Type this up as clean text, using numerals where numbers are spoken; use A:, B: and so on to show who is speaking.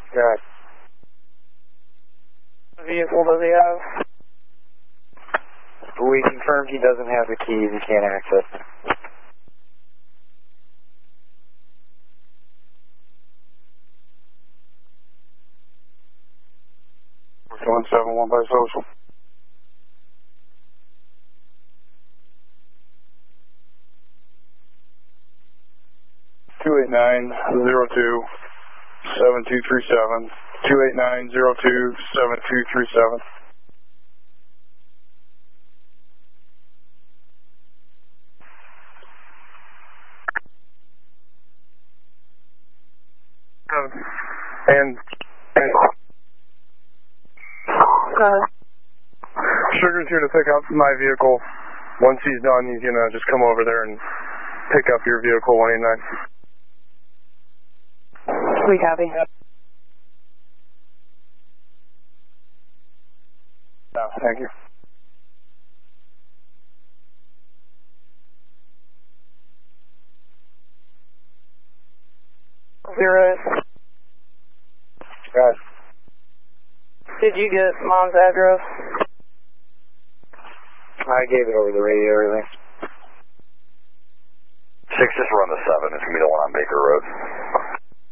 A: Good.
B: What vehicle does he have?
A: We confirmed he doesn't have the keys, he can't access it.
C: 171 by social. Two 28902-7237. 28902-7237. And Sugar's here to pick up my vehicle. Once he's done, he's going to just come over there and pick up your vehicle, 189.
B: We copy.
C: Oh, thank you.
B: Zero.
A: Good.
B: Did you get Mom's address?
A: I gave it over the radio, everything.
D: 6, just run the 7. It's going to be the one on Baker Road.